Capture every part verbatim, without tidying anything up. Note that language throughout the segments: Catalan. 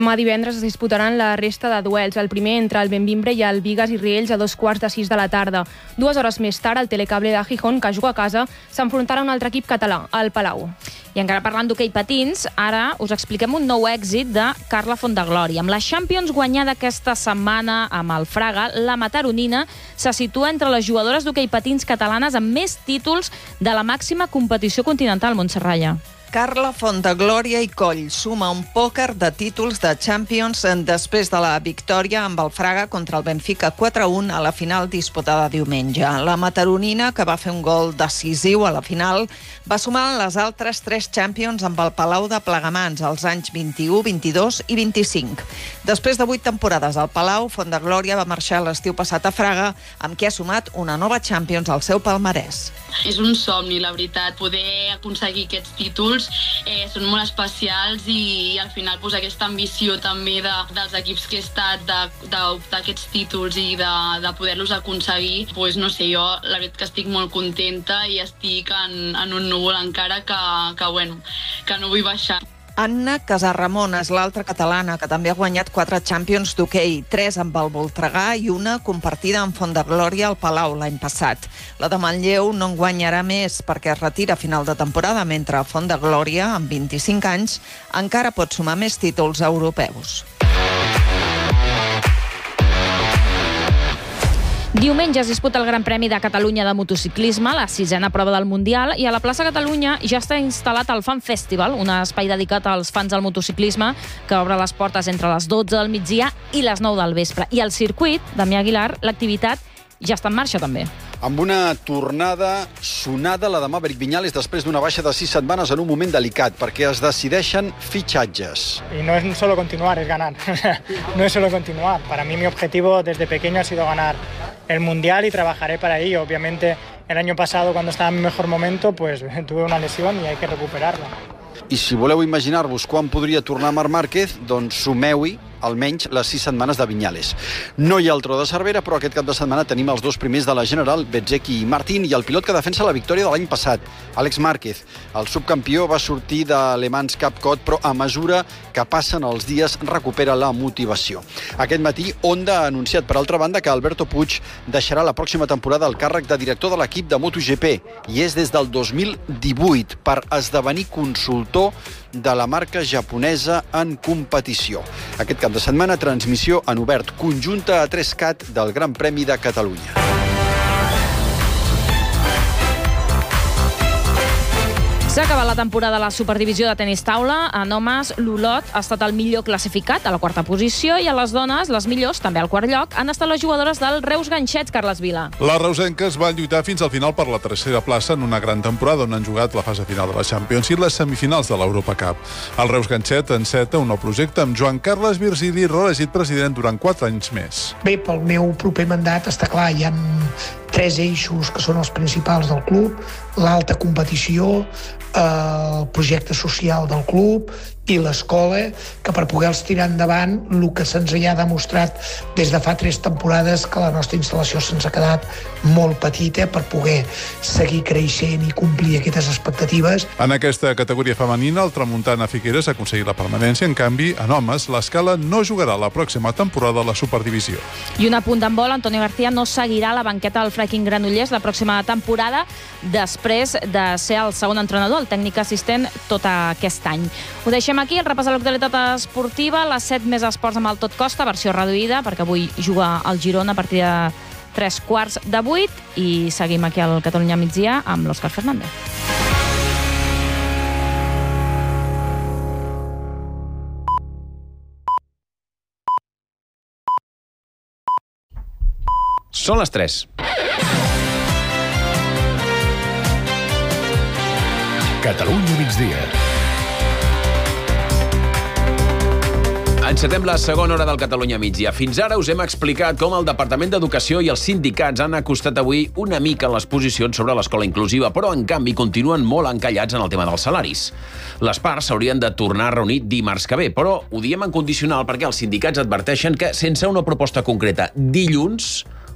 Demà divendres es disputaran la resta de duels. El primer entre el Benvimbre i el Bigues i Riells a dos quarts de sis de la tarda. Dues hores més tard, el Telecable de Gijón, que juga a casa, s'enfrontarà a un altre equip català, el Palau. I encara parlant d'hoquei patins, ara us expliquem un nou èxit de Carla Fontaglòria. Amb la Champions guanyada aquesta setmana amb el Fraga, la mataronina se situa entre les jugadores d'hoquei patins catalanes amb més títols de la màxima competició continental, Montserrat. Carla Fontaglòria i Coll suma un pòquer de títols de Champions després de la victòria amb el Fraga contra el Benfica quatre a un a la final disputada diumenge. La mataronina, que va fer un gol decisiu a la final, va sumar les altres tres Champions amb el Palau de Plegamans als anys vint-i-u, vint-i-dos i vint-i-cinc. Després de vuit temporades al Palau, Fontaglòria va marxar l'estiu passat a Fraga, amb què ha sumat una nova Champions al seu palmarès. És un somni, la veritat, poder aconseguir aquests títols. Eh, són molt especials i, i al final pues, aquesta ambició també de, dels equips que he estat d'optar aquests títols i de, de poder-los aconseguir, pues, no sé, jo la veritat que estic molt contenta i estic en, en un núvol encara que, que, bueno, que no vull baixar. Anna Casarramon és l'altra catalana que també ha guanyat quatre Champions d'hoquei, tres amb el Voltregà i una compartida amb Fontaglòria al Palau l'any passat. La de Manlleu no en guanyarà més perquè es retira a final de temporada, mentre Fontaglòria, amb vint-i-cinc anys, encara pot sumar més títols europeus. Diumenge es disputa el Gran Premi de Catalunya de motociclisme, la sisena prova del Mundial, i a la plaça Catalunya ja està instal·lat el Fan Festival, un espai dedicat als fans del motociclisme que obre les portes entre les dotze del migdia i les nou del vespre. I al circuit, Damià Aguilar, l'activitat ja està en marxa també. Amb una tornada sonada la de Maverick Viñales després d'una baixa de sis setmanes en un moment delicat, perquè es decideixen fitxatges. Y no es solo continuar, es ganar. No es solo continuar. Para mí mi objetivo desde pequeño ha sido ganar el Mundial y trabajaré para ello. Obviamente el año pasado, cuando estaba en mi mejor momento, pues tuve una lesión y hay que recuperarla. I si voleu imaginar-vos quan podria tornar Marc Márquez, doncs sumeu-hi almenys les sis setmanes de Viñales. No hi ha el Tro de Cervera, però aquest cap de setmana tenim els dos primers de la General, Bezzecchi i Martín, i el pilot que defensa la victòria de l'any passat, Àlex Márquez. El subcampió va sortir de Le Mans Cup Cod, però a mesura que passen els dies recupera la motivació. Aquest matí, Honda ha anunciat, per altra banda, que Alberto Puig deixarà la pròxima temporada el càrrec de director de l'equip de MotoGP, i és des del dos mil divuit, per esdevenir consultor de la marca japonesa en competició. Aquest cap de setmana, transmissió en obert conjunta a tres cat del Gran Premi de Catalunya. S'ha acabat la temporada de la Superdivisió de tenis taula. En homes, l'Olot ha estat el millor classificat, a la quarta posició, i a les dones, les millors, també al quart lloc, han estat les jugadores del Reus Ganxets, Carles Vila. Les reusenques van lluitar fins al final per la tercera plaça en una gran temporada on han jugat la fase final de la Champions i les semifinals de l'Europa Cup. El Reus Ganxet enceta un nou projecte amb Joan Carles Virgili, reelegit president durant quatre anys més. Bé, pel meu proper mandat està clar, hi ha tres eixos que són els principals del club: l'alta competició, el projecte social del club i l'escola, que per poder-los tirar endavant, el que se'ns ha demostrat des de fa tres temporades que la nostra instal·lació se'ns ha quedat molt petita per poder seguir creixent i complir aquestes expectatives. En aquesta categoria femenina, el Tramuntana Figueres ha aconseguit la permanència. En canvi, en homes, l'Escala no jugarà la pròxima temporada a la Superdivisió. I un apunt d'handbol, Antonio García no seguirà la banqueta del Flyking Granollers la pròxima temporada, després de ser el segon entrenador, el tècnic assistent, tot aquest any. Ho deixem aquí, el repàs de l'actualitat esportiva, les set més esports amb el Tot Costa, versió reduïda, perquè avui juga el Girona a partir de tres quarts de vuit, i seguim aquí al Catalunya migdia amb l'Òscar Fernández. Són les tres. Catalunya migdia. Encetem la segona hora del Catalunya migdia. Fins ara us hem explicat com el Departament d'Educació i els sindicats han acostat avui una mica les posicions sobre l'escola inclusiva, però en canvi continuen molt encallats en el tema dels salaris. Les parts s'haurien de tornar a reunir dimarts que ve, però ho diem en condicional perquè els sindicats adverteixen que sense una proposta concreta dilluns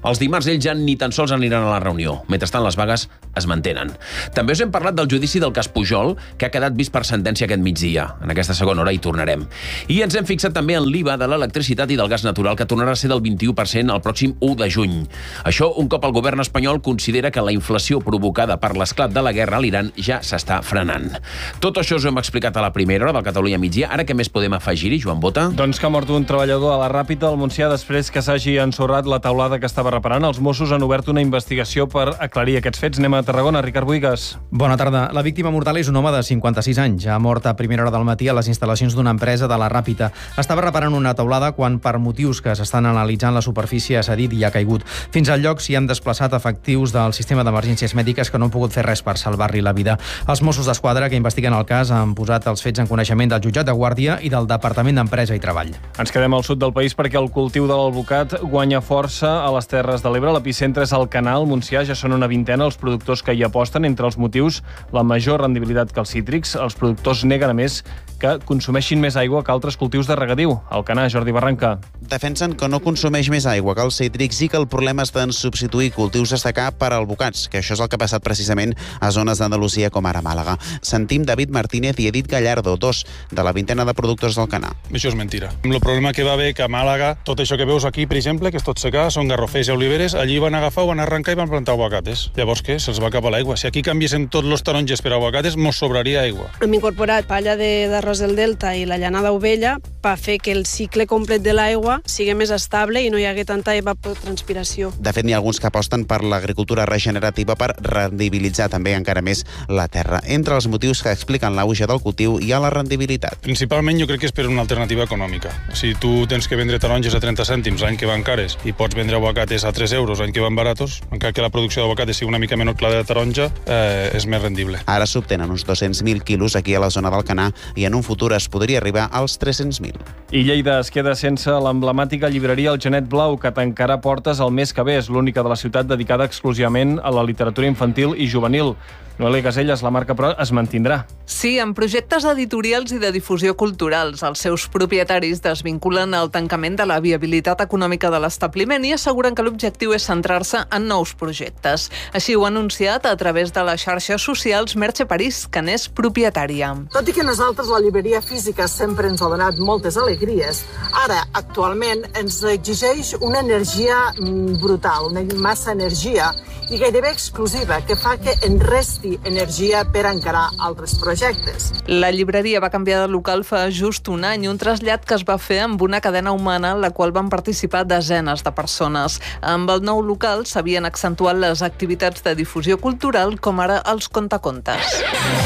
Els dimarts ells ja ni tan sols aniran a la reunió. Mentrestant, les vagues es mantenen. També us hem parlat del judici del cas Pujol, que ha quedat vist per sentència aquest migdia. En aquesta segona hora hi tornarem. I ens hem fixat també en l'I V A de l'electricitat i del gas natural, que tornarà a ser del vint-i-u per cent el pròxim u de juny. Això, un cop el govern espanyol considera que la inflació provocada per l'esclat de la guerra a l'Iran ja s'està frenant. Tot això us ho hem explicat a la primera hora del Catalunya migdia. Ara què més podem afegir-hi, Joan Bota? Doncs que ha mort un treballador a la Ràpita al Montsià després que s'hagi ensorrat la teulada que estava reparant. Els Mossos han obert una investigació per aclarir aquests fets. Anem a Tarragona. Ricard Buigas. Bona tarda. La víctima mortal és un home de cinquanta-sis anys. Ha mort a primera hora del matí a les instal·lacions d'una empresa de la Ràpita. Estava reparant una teulada quan, per motius que s'estan analitzant, la superfície ha cedit i ha caigut. Fins al lloc s'hi han desplaçat efectius del sistema d'emergències mèdiques que no han pogut fer res per salvar-li la vida. Els Mossos d'Esquadra, que investiguen el cas, han posat els fets en coneixement del jutjat de Guàrdia i del Departament d'Empresa i Treball. Ens quedem al sud del país perquè el cultiu de l'alvocat guanya força a les Terres de l'Ebre. L'epicentre és el Canal Montsià. Ja són una vintena els productors que hi aposten. Entre els motius, la major rendibilitat que els cítrics. Els productors neguen, a més, que consumeixin més aigua que altres cultius de regadiu. Alcanar, Jordi Barranca. Defensen que no consumeix més aigua que els cítrics i que el problema està en substituir cultius de secà per albocats, que això és el que ha passat precisament a zones d'Andalusia com ara Màlaga. Sentim David Martínez i Edith Gallardo, dos de la vintena de productors del Canà. Això és mentira. El problema que va haver que a Màlaga, tot això que veus aquí, per exemple, que és tot secà, són garrofers i oliveres, allí van agafar, van arrencar i van plantar aguacates. Llavors què? Se'ls va acabar l'aigua. Si aquí canviessin tots els taronges per aguacates, mos sobraria aigua. Hem incorporat palla d'arròs del Delta i la llanada ovella per fer que el cicle complet de l'aigua sigui més estable i no hi hagi tanta evapotranspiració. De fet, n'hi ha alguns que aposten per l'agricultura regenerativa per rendibilitzar també encara més la terra. Entre els motius que expliquen l'auge del cultiu hi ha la rendibilitat. Principalment jo crec que és per una alternativa econòmica. Si tu tens que vendre taronges a trenta cèntims l'any que van cares i pots vendre aguacates a tres euros l'any que van baratos, encara que la producció d'aguacates sigui una mica menor que la de taronja, eh, és més rendible. Ara s'obtenen uns dos-cents mil quilos aquí a la zona del Canà i en un futur es podria arribar als tres-cents mil. I Lleida es queda sense l'emblemàtica llibreria El Genet Blau, que tancarà portes el mes que ve. És l'única de la ciutat dedicada exclusivament a la literatura infantil i juvenil. Noelia Caselles, la marca, però, es mantindrà. Sí, amb projectes editorials i de difusió culturals. Els seus propietaris desvinculen el tancament de la viabilitat econòmica de l'establiment i asseguren que l'objectiu és centrar-se en nous projectes. Així ho ha anunciat a través de les xarxes socials Merche París, que n'és propietària. Tot i que nosaltres la llibreria física sempre ens ha donat moltes alegries, ara, actualment, ens exigeix una energia brutal, una massa energia i gairebé exclusiva, que fa que en resti energia per encarar altres projectes. La llibreria va canviar de local fa just un any, un trasllat que es va fer amb una cadena humana en la qual van participar desenes de persones. Amb el nou local s'havien accentuat les activitats de difusió cultural, com ara els contacontes.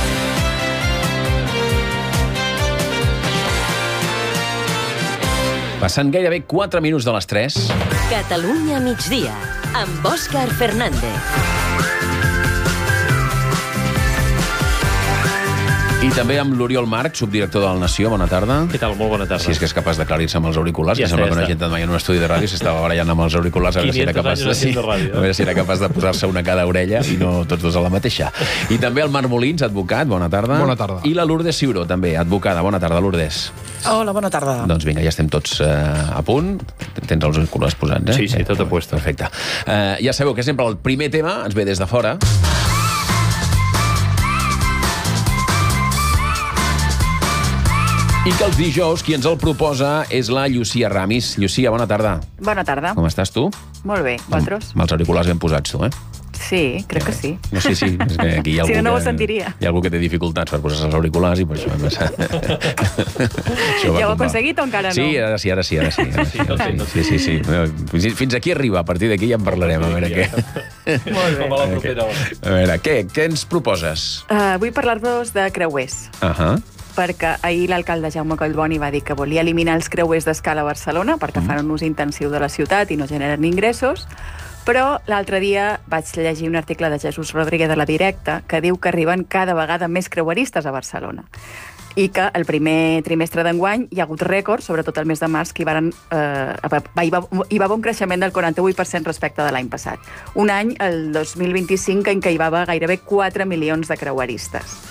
Passant gairebé quatre minuts de les tres. Catalunya migdia, amb Òscar Fernández. I també amb l'Oriol Marc, subdirector de la Nació. Bona tarda. Què tal? Molt bona tarda. Si és que és capaç d'aclarir-se amb els auriculars, ja que sembla que no ha gent mai en un estudi de ràdio, s'estava barallant amb els auriculars, a veure si era capaç de, sí, a veure si era capaç de posar-se una a cada orella i no tots dos a la mateixa. I també el Marc Molins, advocat. Bona tarda. Bona tarda. I la Lourdes Ciuró, també, advocada. Bona tarda, Lourdes. Hola, bona tarda. Doncs vinga, ja estem tots uh, a punt. Tens els auriculars posats, eh? Sí, sí, tot a puesto. Perfecte. Uh, ja sabeu que sempre el primer tema ens ve des de fora. I que els dijous qui ens el proposa és la Llucia Ramis. Llucia, bona tarda. Bona tarda. Com estàs tu? Molt bé, vosaltres? Amb els auriculars ben posats, tu, eh? Sí, crec que sí. No sé, sí. És que aquí hi ha si no, no ho que, sentiria. Hi ha algú que té dificultats per posar-se els auriculars i per això hem passat. Ja ho ha aconseguit o encara no? Sí, ara sí, ara sí, ara sí. Ara sí, sí, sí, sí. Fins aquí arriba, a partir d'aquí ja en parlarem, a veure què. Molt bé. A veure, què, què ens proposes? Uh, vull parlar-vos de creuers. Ahà. Uh-huh. Perquè ahir l'alcalde Jaume Collboni va dir que volia eliminar els creuers d'escala a Barcelona perquè mm. fan un ús intensiu de la ciutat i no generen ingressos, però l'altre dia vaig llegir un article de Jesús Rodríguez de La Directa que diu que arriben cada vegada més creueristes a Barcelona i que el primer trimestre d'enguany hi ha hagut rècords, sobretot el mes de març, que hi, varen, eh, hi, va, hi va haver un creixement del quaranta-vuit per cent respecte de l'any passat. Un any, el dos mil vint-i-cinc, en què hi va haver gairebé quatre milions de creueristes.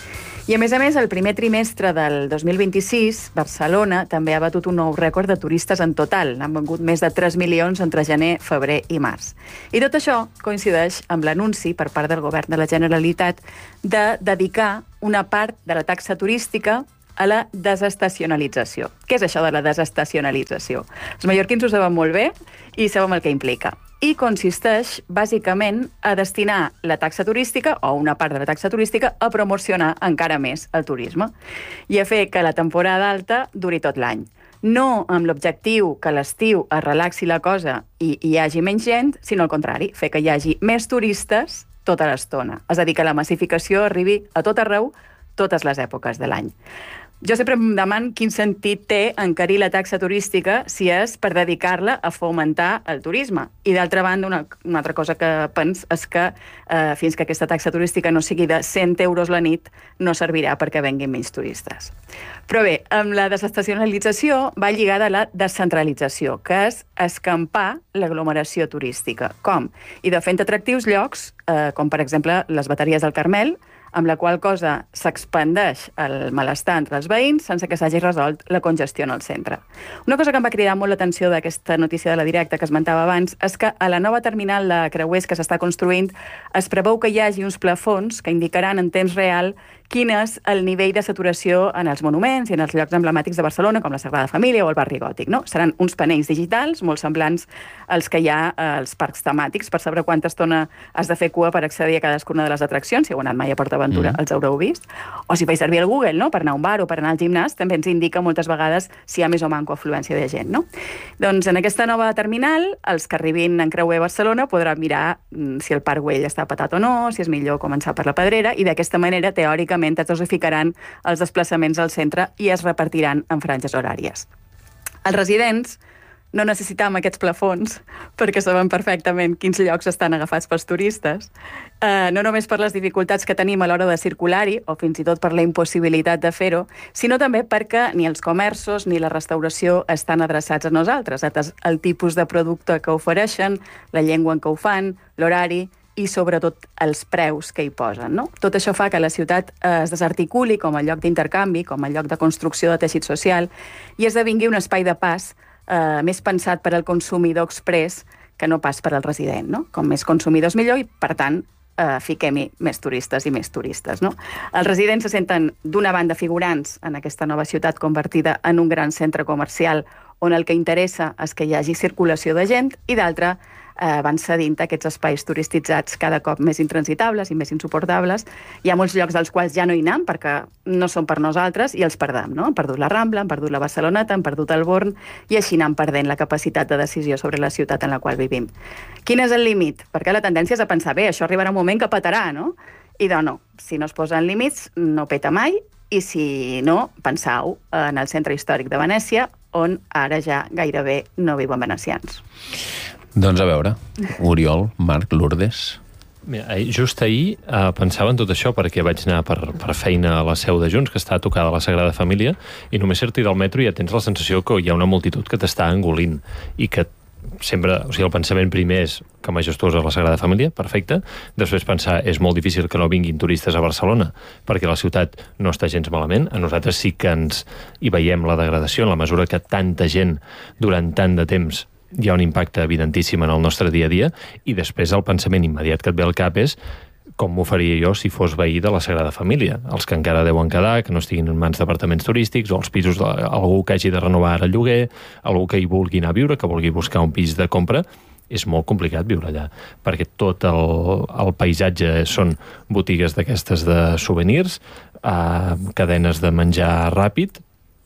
I a més a més, el primer trimestre del dos mil vint-i-sis, Barcelona també ha batut un nou rècord de turistes en total. Han vengut més de tres milions entre gener, febrer i març. I tot això coincideix amb l'anunci per part del govern de la Generalitat de dedicar una part de la taxa turística a la desestacionalització. Què és això de la desestacionalització? Els mallorquins ho saben molt bé i sabem el que implica. I consisteix, bàsicament, a destinar la taxa turística, o una part de la taxa turística, a promocionar encara més el turisme i a fer que la temporada alta duri tot l'any. No amb l'objectiu que a l'estiu es relaxi la cosa i hi hagi menys gent, sinó al contrari, fer que hi hagi més turistes tota l'estona. És a dir, que la massificació arribi a tot arreu, totes les èpoques de l'any. Jo sempre em demano quin sentit té encarir la taxa turística si és per dedicar-la a fomentar el turisme. I d'altra banda, una, una altra cosa que pens és que eh, fins que aquesta taxa turística no sigui de cent euros la nit, no servirà perquè venguin menys turistes. Però bé, amb la desestacionalització va lligada a la descentralització, que és escampar l'aglomeració turística. Com? I de fent atractius llocs, eh, com per exemple les bateries del Carmel, amb la qual cosa s'expandeix el malestar entre els veïns sense que s'hagi resolt la congestió en el centre. Una cosa que em va cridar molt l'atenció d'aquesta notícia de la directa que esmentava abans és que a la nova terminal de creuers que s'està construint es preveu que hi hagi uns plafons que indicaran en temps real quin és el nivell de saturació en els monuments i en els llocs emblemàtics de Barcelona, com la Sagrada Família o el barri gòtic. No? Seran uns panells digitals molt semblants als que hi ha als parcs temàtics per saber quanta estona has de fer cua per accedir a cadascuna de les atraccions, si heu anat mai a PortAventura mm. els haureu vist. O si feu servir el Google, no? Per anar a un bar o per anar al gimnàs, també ens indica moltes vegades si hi ha més o manco afluència de gent. No? Doncs en aquesta nova terminal, els que arribin en creuer a Barcelona podran mirar si el Parc Güell està patat o no, si és millor començar per la Pedrera, i d'aquesta manera, teòricament, es dosificaran els desplaçaments al centre i es repartiran en franges horàries. Els residents no necessitam aquests plafons perquè sabem perfectament quins llocs estan agafats pels turistes, eh, no només per les dificultats que tenim a l'hora de circular-hi o fins i tot per la impossibilitat de fer-ho, sinó també perquè ni els comerços ni la restauració estan adreçats a nosaltres, el tipus de producte que ofereixen, la llengua en què ho fan, l'horari i sobretot els preus que hi posen. No? Tot això fa que la ciutat eh, es desarticuli com a lloc d'intercanvi, com a lloc de construcció de teixit social i esdevingui un espai de pas eh, més pensat per al consumidor express que no pas per al resident. No? Com més consumidors millor i, per tant, eh, fiquem-hi més turistes i més turistes. No? Els residents se senten, d'una banda, figurants en aquesta nova ciutat convertida en un gran centre comercial on el que interessa és que hi hagi circulació de gent i, d'altra, Eh, van cedint aquests espais turistitzats cada cop més intransitables i més insuportables. Hi ha molts llocs dels quals ja no hi anem perquè no són per nosaltres i els perdem. No? Han perdut la Rambla, han perdut la Barceloneta, han perdut el Born i així anem perdent la capacitat de decisió sobre la ciutat en la qual vivim. Quin és el límit? Perquè la tendència és a pensar, bé, això arribarà un moment que petarà, no? I doncs no, si no es posen límits no peta mai i si no, pensau en el centre històric de Venècia on ara ja gairebé no viuen venecians. Doncs a veure, Oriol, Marc, Lourdes... Mira, just ahir eh, pensava en tot això perquè vaig anar per, per feina a la seu de Junts, que està tocada a la Sagrada Família, i només sortir del metro ja tens la sensació que hi ha una multitud que t'està engolint i que sempre, o sigui, el pensament primer és que majestuosa la Sagrada Família, perfecte, després pensar és molt difícil que no vinguin turistes a Barcelona perquè la ciutat no està gens malament, a nosaltres sí que ens hi veiem la degradació en la mesura que tanta gent durant tant de temps hi ha un impacte evidentíssim en el nostre dia a dia i després el pensament immediat que et ve al cap és com m'ho faria jo si fos veí de la Sagrada Família. Els que encara deuen quedar, que no estiguin en mans d'apartaments turístics o els pisos d'algú que hagi de renovar ara el lloguer, algú que hi vulgui anar a viure, que vulgui buscar un pis de compra, és molt complicat viure allà, perquè tot el, el paisatge són botigues d'aquestes de souvenirs, eh, cadenes de menjar ràpid,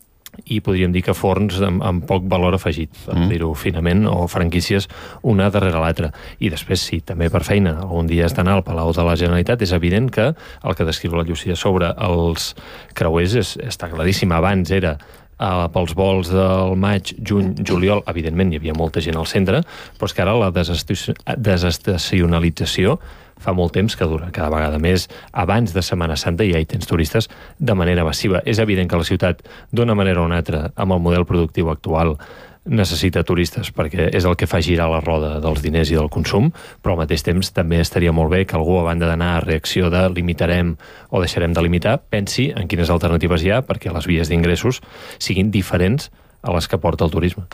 i podríem dir que forns amb, amb poc valor afegit, per mm. dir-ho finament, o franquícies una darrere l'altra. I després, sí, també per feina, algun dia has d'anar al Palau de la Generalitat, és evident que el que descriu la Llucia sobre els creuers és, està claríssim. Abans era uh, pels vols del maig, juny, juliol, evidentment hi havia molta gent al centre, però és que ara la desestacionalització fa molt temps que dura, cada vegada més. Abans de Setmana Santa ja hi tens turistes de manera massiva. És evident que la ciutat, d'una manera o una altra, amb el model productiu actual, necessita turistes perquè és el que fa girar la roda dels diners i del consum, però al mateix temps també estaria molt bé que algú, a banda d'anar a reacció de limitarem o deixarem de limitar, pensi en quines alternatives hi ha perquè les vies d'ingressos siguin diferents a les que porta el turisme.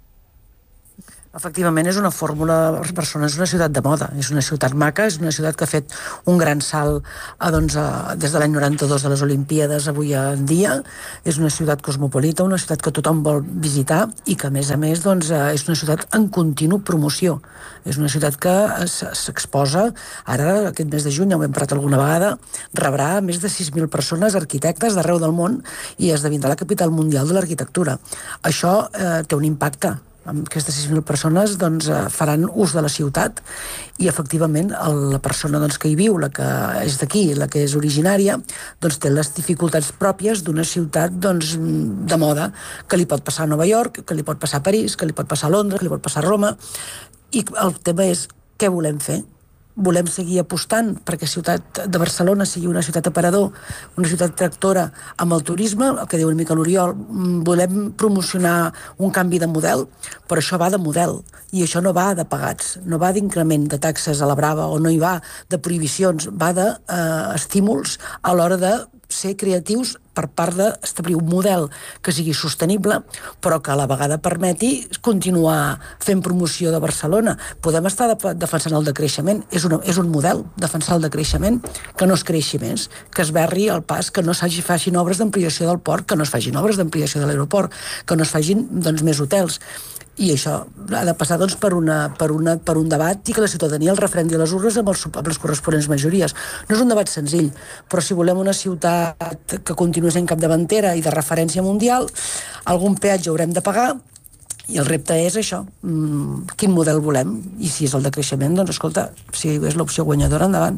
Efectivament, és una fórmula. Barcelona és una ciutat de moda, és una ciutat maca, és una ciutat que ha fet un gran salt a, doncs, a, des de l'any noranta-dos de les Olimpíades avui en dia. És una ciutat cosmopolita, una ciutat que tothom vol visitar i que, a més a més, doncs, és una ciutat en continu promoció. És una ciutat que s'exposa, ara, aquest mes de juny, ja ho hem parlat alguna vegada, rebrà més de sis mil persones, arquitectes d'arreu del món, i esdevindrà la capital mundial de l'arquitectura. Això eh, té un impacte. Aquestes sis mil persones doncs, faran ús de la ciutat i, efectivament, la persona doncs, que hi viu, la que és d'aquí, la que és originària, doncs, té les dificultats pròpies d'una ciutat doncs, de moda, que li pot passar a Nova York, que li pot passar a París, que li pot passar a Londres, que li pot passar a Roma. I el tema és què volem fer? Volem seguir apostant perquè la ciutat de Barcelona sigui una ciutat aparador, una ciutat tractora amb el turisme, el que diu una mica l'Oriol. Volem promocionar un canvi de model, però això va de model i això no va de pagats, no va d'increment de taxes a la brava o no hi va de prohibicions, va d'estímuls eh, a l'hora de ser creatius per part d'establir un model que sigui sostenible, però que a la vegada permeti continuar fent promoció de Barcelona. Podem estar de, defensant el decreixement, és, una, és un model, defensar el decreixement, que no es creixi més, que es berri el pas, que no s'hagi facin obres d'ampliació del port, que no es facin obres d'ampliació de l'aeroport, que no es facin doncs, més hotels. I això ha de passar doncs, per, una, per, una, per un debat i que la ciutadania el refrendi a les urnes amb, els, amb les corresponents majories. No és un debat senzill, però si volem una ciutat que continuï sent capdavantera i de referència mundial, algun peatge haurem de pagar i el repte és això, mmm, quin model volem, i si és el de creixement, doncs escolta, si és l'opció guanyadora, endavant.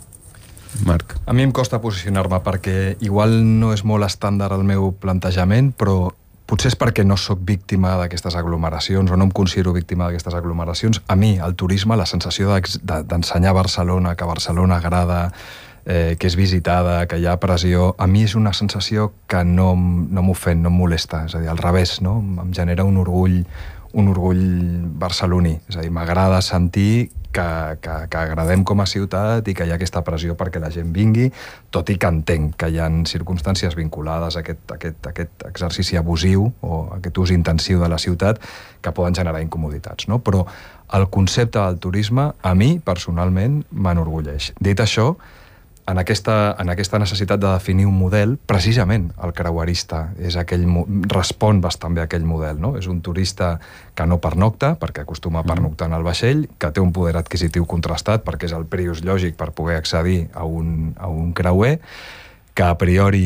Marc. A mi em costa posicionar-me perquè igual no és molt estàndard el meu plantejament, però potser és perquè no sóc víctima d'aquestes aglomeracions o no em considero víctima d'aquestes aglomeracions. A mi, el turisme, la sensació d'ensenyar Barcelona, que Barcelona agrada, eh, que és visitada, que hi ha pressió, a mi és una sensació que no, no m'ofèn, no em molesta. És a dir, al revés, no? Em genera un orgull, un orgull barceloní. És a dir, m'agrada sentir que, que, que agradem com a ciutat i que hi ha aquesta pressió perquè la gent vingui, tot i que entenc que hi ha circumstàncies vinculades a aquest, a aquest, a aquest exercici abusiu o a aquest ús intensiu de la ciutat que poden generar incomoditats, no? Però el concepte del turisme, a mi, personalment, m'enorgulleix. Dit això, en aquesta, en aquesta necessitat de definir un model, precisament el creuerista és aquell, respon bastant bé a aquell model, no? És un turista que no pernocta, perquè acostuma a pernoctar en el vaixell, que té un poder adquisitiu contrastat, perquè és el prius lògic per poder accedir a un, a un creuer, que a priori,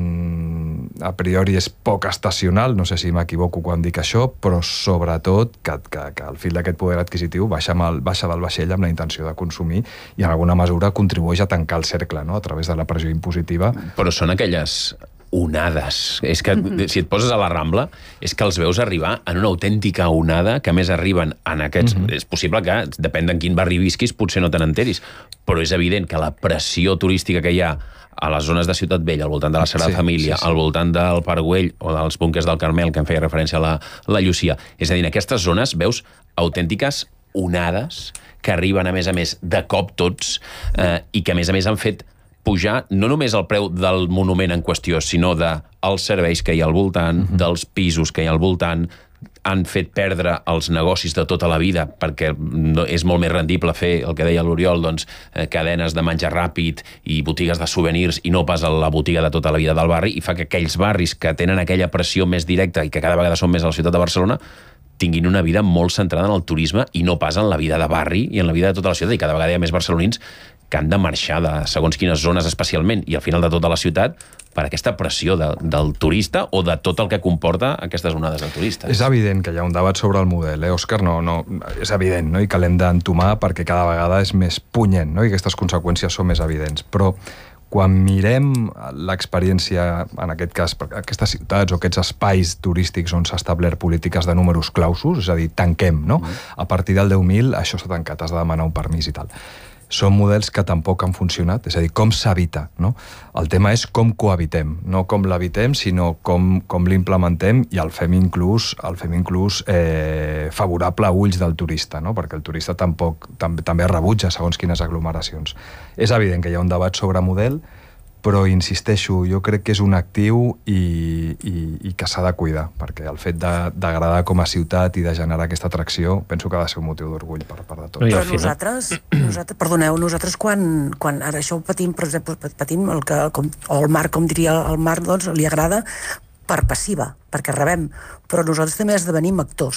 mm, a priori és poc estacional, no sé si m'equivoco quan dic això, però sobretot que, que, que el fil d'aquest poder adquisitiu baixa, el, baixa del vaixell amb la intenció de consumir i en alguna mesura contribueix a tancar el cercle, no?, a través de la pressió impositiva. Però són aquelles onades. És que, mm-hmm. si et poses a la Rambla, és que els veus arribar en una autèntica onada, que més arriben en aquests... Mm-hmm. És possible que, depèn d'en quin barri visquis, potser no te n'enteris, però és evident que la pressió turística que hi ha a les zones de Ciutat Vella, al voltant de la Sagrada sí, Família, sí, sí. al voltant del Parc Güell o dels búnquers del Carmel, que em feia referència a la, la Llucia. És a dir, en aquestes zones veus autèntiques onades que arriben, a més a més, de cop tots, eh, i que, a més a més, han fet pujar no només el preu del monument en qüestió, sinó dels serveis que hi ha al voltant, mm-hmm. dels pisos que hi ha al voltant, han fet perdre els negocis de tota la vida perquè és molt més rendible fer, el que deia l'Oriol, doncs, cadenes de menjar ràpid i botigues de souvenirs i no pas a la botiga de tota la vida del barri, i fa que aquells barris que tenen aquella pressió més directa i que cada vegada són més a la ciutat de Barcelona tinguin una vida molt centrada en el turisme i no pas en la vida de barri i en la vida de tota la ciutat, i cada vegada hi ha més barcelonins que han de marxar de segons quines zones especialment i al final de tota la ciutat per aquesta pressió de, del turista o de tot el que comporta aquestes onades de turistes. És evident que hi ha un debat sobre el model, eh, Òscar? No, no, és evident, no? I que l'hem d'entomar perquè cada vegada és més punyent, no? I aquestes conseqüències són més evidents. Però quan mirem l'experiència, en aquest cas, aquestes ciutats o aquests espais turístics on s'ha establert polítiques de números clausos, és a dir, tanquem, no? A partir del deu mil això s'ha tancat, has de demanar un permís i tal. són models que tampoc han funcionat, és a dir, com s'habita, no? El tema és com cohabitem, no com l'habitem, sinó com, com l'implementem i el fem inclús, el fem inclús eh, favorable a ulls del turista, no? Perquè el turista tampoc, tam, també rebutja segons quines aglomeracions. És evident que hi ha un debat sobre model, però insisteixo, jo crec que és un actiu i, i, i que s'ha de cuidar, perquè el fet d'agradar com a ciutat i de generar aquesta atracció penso que ha de ser un motiu d'orgull per part de tots. Però nosaltres, nosaltres perdoneu, nosaltres quan, quan ara això ho patim, per exemple, patim el que, com, o el Marc, com diria el Marc, doncs li agrada per passiva, perquè rebem, però nosaltres també esdevenim actors.